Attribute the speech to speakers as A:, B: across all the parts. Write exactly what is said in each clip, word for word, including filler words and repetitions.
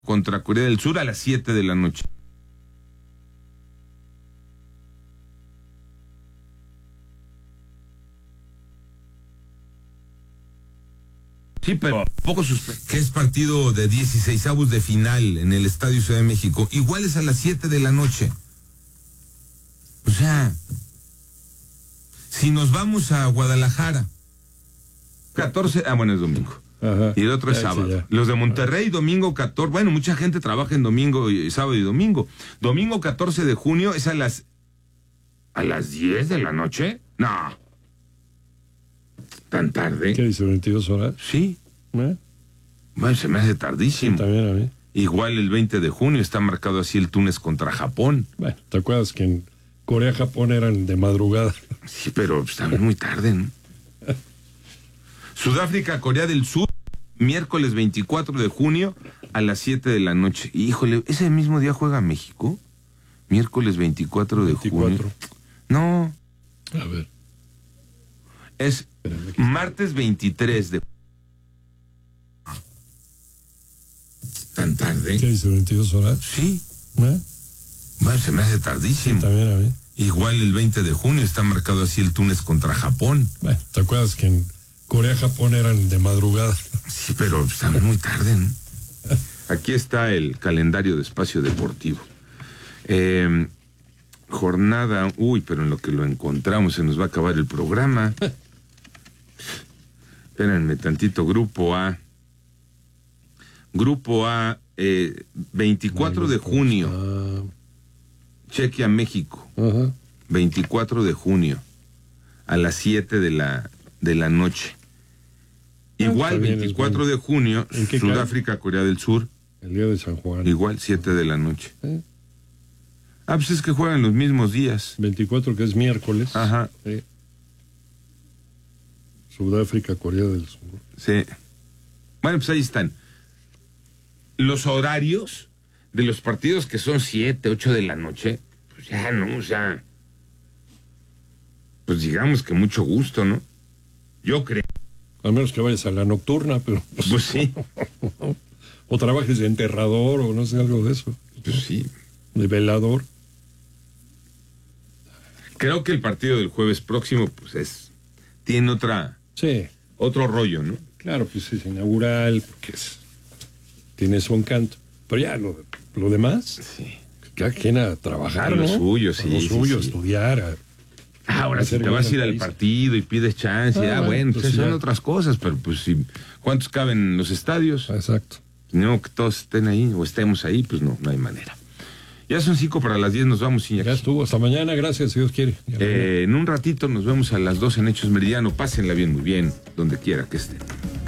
A: contra Corea del Sur a las siete de la noche. Sí, pero poco suspenso. Que es partido de dieciseisavos de final en el Estadio Ciudad de México. Igual es a las siete de la noche. O sea, si nos vamos a Guadalajara, catorce, ah, bueno, es domingo. Ajá, y el otro es sábado. Sí, los de Monterrey, domingo catorce, bueno, mucha gente trabaja en domingo, y sábado y domingo. Domingo catorce de junio es a las, a las diez de la noche. No. ¿Tan tarde?
B: ¿Qué dice, veintidós horas?
A: Sí.
B: ¿Eh?
A: Bueno, se me hace tardísimo.
B: Sí, también a mí.
A: Igual el veinte de junio está marcado así el Túnez contra Japón.
B: Bueno, ¿te acuerdas que en Corea, Japón eran de madrugada?
A: Sí, pero pues, también muy tarde, ¿no? Sudáfrica, Corea del Sur, miércoles veinticuatro de junio a las siete de la noche. Híjole, ¿ese mismo día juega México? Miércoles veinticuatro de junio. No.
B: A ver.
A: Es martes veintitrés de... ¿Tan tarde?
B: ¿Qué dice, veintidós horas?
A: Sí.
B: ¿Eh?
A: Bueno, se me hace tardísimo.
B: Sí, también a mí.
A: Igual el veinte de junio está marcado así el Túnez contra Japón.
B: Bueno, ¿te acuerdas que en Corea, Japón eran de madrugada?
A: Sí, pero también muy tarde, ¿no? Aquí está el calendario de Espacio Deportivo. Eh, jornada, uy, pero en lo que lo encontramos se nos va a acabar el programa. Espérenme tantito, Grupo A. Grupo A, eh, veinticuatro de junio.
B: Ah.
A: Chequia México.
B: Uh-huh.
A: veinticuatro de junio. A las siete de la, de la noche. Igual, bien, veinticuatro de junio, Sudáfrica, cae? Corea del Sur.
B: El día de San Juan.
A: Igual, siete de la noche.
B: ¿Eh?
A: Ah, pues es que juegan los mismos días.
B: veinticuatro, que es miércoles.
A: Ajá.
B: ¿Sí? Sudáfrica, Corea del Sur.
A: Sí. Bueno, pues ahí están. Los horarios de los partidos que son siete, ocho de la noche, pues ya no, o sea, pues digamos que mucho gusto, ¿no? Yo creo.
B: A menos que vayas a la nocturna, pero...
A: Pues, pues sí.
B: O trabajes de enterrador, o no sé, algo de eso.
A: Pues sí.
B: De velador.
A: Creo que el partido del jueves próximo, pues es... Tiene otra...
B: Sí.
A: Otro rollo, ¿no?
B: Claro, pues es inaugural, porque es... Tiene su encanto. Pero ya, lo, lo demás...
A: Sí.
B: Cada quien a trabajar,
A: a
B: ¿no?
A: lo suyo, sí.
B: A lo suyo,
A: sí, sí.
B: estudiar, a...
A: Ahora, si te vas a ir al partido y pides chance, ah, ah bueno, pues, pues son ya. Otras cosas, pero pues si, ¿cuántos caben en los estadios?
B: Exacto.
A: No, que todos estén ahí o estemos ahí, pues no, no hay manera. Ya son cinco para las diez, nos vamos, Iñaki.
B: Ya estuvo, hasta mañana, gracias, si Dios quiere.
A: Eh, en un ratito nos vemos a las doce en Hechos Meridiano, pásenla bien, muy bien, donde quiera que estén.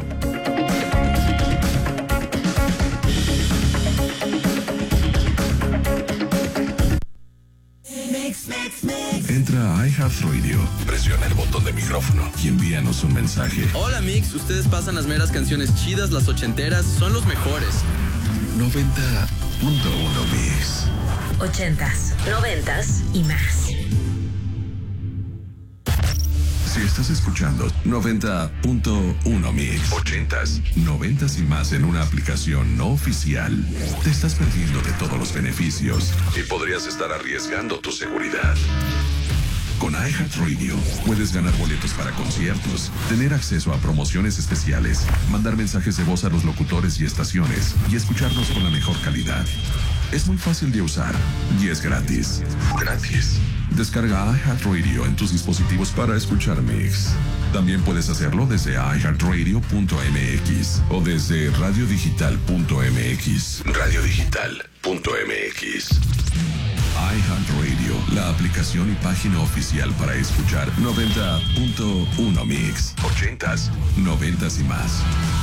C: Entra a iHeartRadio, presiona el botón de micrófono y envíanos un mensaje.
D: Hola Mix, ustedes pasan las meras canciones chidas, las ochenteras, son los mejores.
C: noventa punto uno Mix.
E: Ochentas, noventas y más.
C: Si estás escuchando noventa punto uno Mix, ochentas, noventas y más en una aplicación no oficial, te estás perdiendo de todos los beneficios y podrías estar arriesgando tu seguridad. Con iHeartRadio puedes ganar boletos para conciertos, tener acceso a promociones especiales, mandar mensajes de voz a los locutores y estaciones y escucharnos con la mejor calidad. Es muy fácil de usar y es gratis. Gratis. Descarga iHeartRadio en tus dispositivos para escuchar Mix. También puedes hacerlo desde i heart radio punto m x o desde radio digital punto m x. radio digital punto m x. iHeartRadio, la aplicación y página oficial para escuchar noventa punto uno Mix, ochentas, noventas y más.